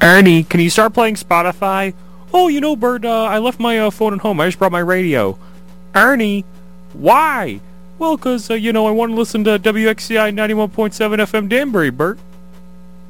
Ernie, can you start playing Spotify? Oh, Bert, I left my phone at home. I just brought my radio. Ernie, why? Well, 'cause I want to listen to WXCI 91.7 FM Danbury, Bert.